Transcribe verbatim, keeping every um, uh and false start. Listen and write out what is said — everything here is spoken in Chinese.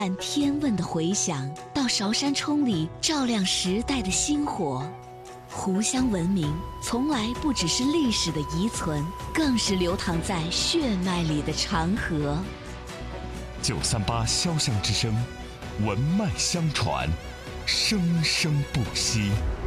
按天问的回响，到韶山冲里照亮时代的星火。湖湘文明从来不只是历史的遗存，更是流淌在血脉里的长河。 九三八潇湘之声，文脉相传，生生不息。